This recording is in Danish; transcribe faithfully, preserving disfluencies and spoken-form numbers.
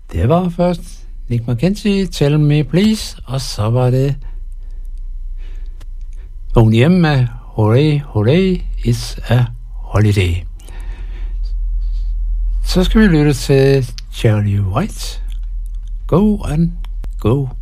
Det var først Nick McKenzie, Tell Me Please, og så var det Boney M med Hooray, Hooray, It's a Holiday. Så skal vi lytte til Charlie White, Go and Go.